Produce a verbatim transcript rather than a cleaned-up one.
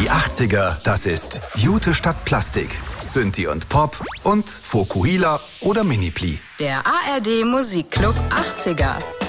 Die achtziger, das ist Jute statt Plastik, Synthi und Pop und Fokuhila oder Minipli. Der A R D Musikclub achtziger.